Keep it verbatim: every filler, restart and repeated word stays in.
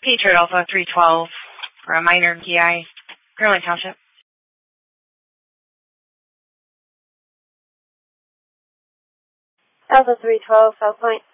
Patriot Alpha three twelve for a minor P I, Pearland Township. Alpha three twelve, South Point.